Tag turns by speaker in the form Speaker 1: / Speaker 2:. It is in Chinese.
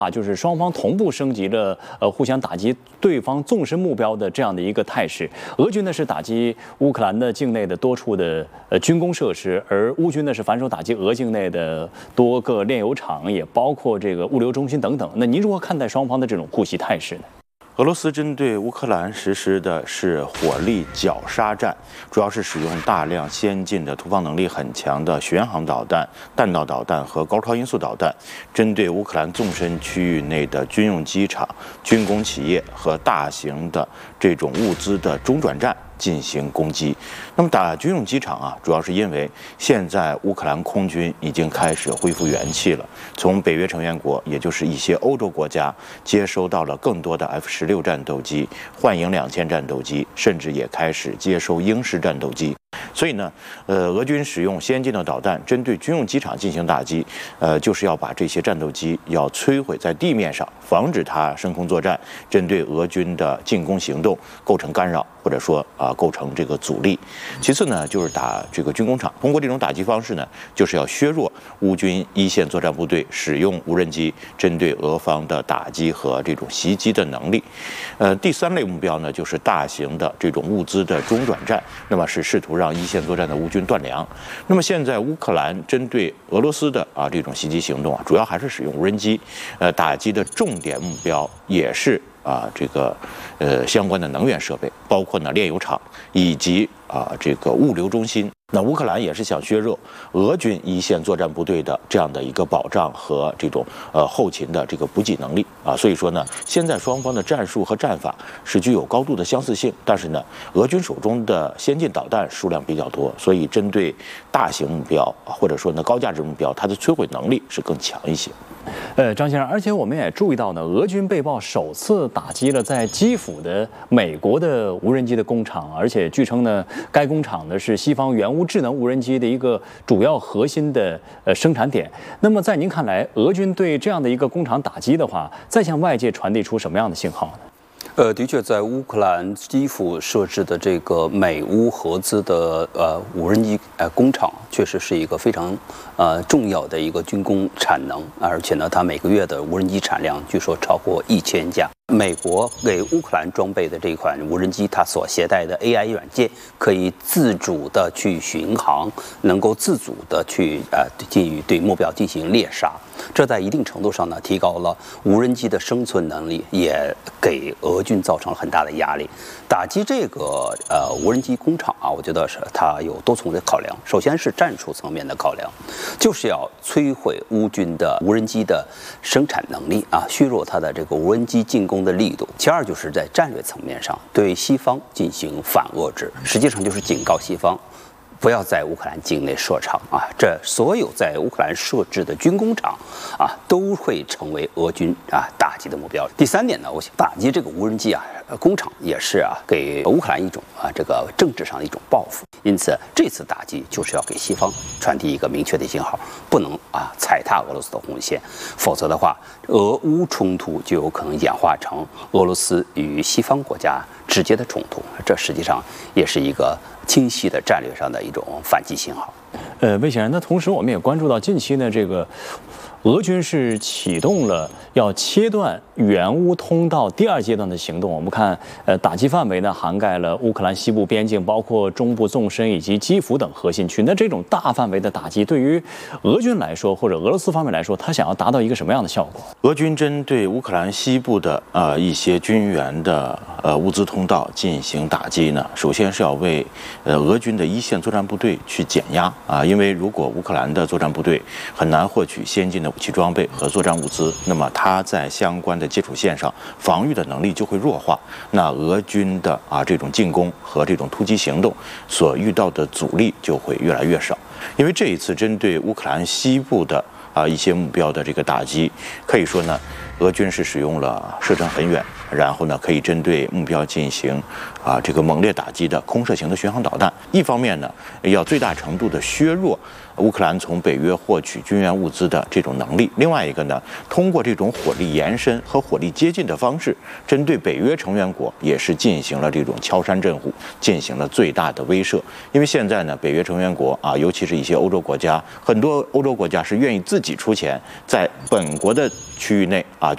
Speaker 1: 就是双方同步升级了互相打击对方纵深目标的这样的一个态势。俄军呢是打击乌克兰的境内的多处的军工设施，而乌军呢是反手打击俄境内的多个炼油厂，也包括这个物流中心等等。那您如何看待双方的这种互袭态势呢？
Speaker 2: 俄罗斯针对乌克兰实施的是火力绞杀战，主要是使用大量先进的突防能力很强的巡航导弹、弹道导弹和高超音速导弹，针对乌克兰纵深区域内的军用机场、军工企业和大型的这种物资的中转站进行攻击。那么打军用机场啊，主要是因为现在乌克兰空军已经开始恢复元气了，从北约成员国，也就是一些欧洲国家接收到了更多的 F-16战斗机、幻影2000战斗机，甚至也开始接收鹰式战斗机。所以呢，俄军使用先进的导弹针对军用机场进行打击，就是要把这些战斗机要摧毁在地面上，防止它升空作战，针对俄军的进攻行动构成干扰，或者说构成这个阻力。其次呢，就是打这个军工厂，通过这种打击方式呢，就是要削弱乌军一线作战部队使用无人机针对俄方的打击和这种袭击的能力。第三类目标呢，就是大型的这种物资的中转站，那么是试图让一线作战的乌军断粮。那么现在乌克兰针对俄罗斯的这种袭击行动主要还是使用无人机，打击的重点目标也是这个相关的能源设备，包括呢炼油厂以及这个物流中心。那乌克兰也是想削弱俄军一线作战部队的这样的一个保障和这种后勤的这个补给能力所以说呢，现在双方的战术和战法是具有高度的相似性，但是呢，俄军手中的先进导弹数量比较多，所以针对大型目标或者说呢高价值目标，它的摧毁能力是更强一些。
Speaker 1: 张先生，而且我们也注意到呢，俄军被曝首次打击了在基辅的美国的无人机的工厂，而且据称呢，该工厂呢是西方援乌智能无人机的一个主要核心的生产点。那么在您看来，俄军对这样的一个工厂打击的话，再向外界传递出什么样的信号呢？
Speaker 3: 的确，在乌克兰基辅设置的这个美乌合资的无人机工厂，确实是一个非常重要的一个军工产能，而且呢，它每个月的无人机产量据说超过1000架。美国给乌克兰装备的这款无人机，它所携带的 AI 软件可以自主的去巡航，能够自主的去对目标进行猎杀。这在一定程度上呢，提高了无人机的生存能力，也给俄军造成了很大的压力。打击这个无人机工厂我觉得是它有多重的考量。首先是战术层面的考量，就是要摧毁乌军的无人机的生产能力削弱它的这个无人机进攻的力度。其二就是在战略层面上对西方进行反遏制，实际上就是警告西方，不要在乌克兰境内设厂这所有在乌克兰设置的军工厂都会成为俄军打击的目标。第三点呢，我想打击这个无人机工厂也是给乌克兰一种这个政治上的一种报复。因此这次打击就是要给西方传递一个明确的信号，不能踩踏俄罗斯的红线，否则的话，俄乌冲突就有可能演化成俄罗斯与西方国家直接的冲突，这实际上也是一个清晰的战略上的一种反击信号。
Speaker 1: 魏先生，那同时我们也关注到近期呢，这个俄军是启动了要切断援乌通道第2阶段的行动。我们看，打击范围呢涵盖了乌克兰西部边境，包括中部纵深以及基辅等核心区。那这种大范围的打击，对于俄军来说，或者俄罗斯方面来说，他想要达到一个什么样的效果？
Speaker 2: 俄军针对乌克兰西部的一些军援的物资通道进行打击呢，首先是要为俄军的一线作战部队去减压因为如果乌克兰的作战部队很难获取先进的武器装备和作战物资，那么它在相关的基础线上防御的能力就会弱化，那俄军的这种进攻和这种突击行动所遇到的阻力就会越来越少。因为这一次针对乌克兰西部的一些目标的这个打击，可以说呢，俄军是使用了射程很远，然后呢可以针对目标进行这个猛烈打击的空射型的巡航导弹。一方面呢，要最大程度的削弱乌克兰从北约获取军援物资的这种能力；另外一个呢，通过这种火力延伸和火力接近的方式，针对北约成员国也是进行了这种敲山震虎，进行了最大的威慑。因为现在呢，北约成员国尤其是一些欧洲国家，很多欧洲国家是愿意自己出钱，在本国的区域内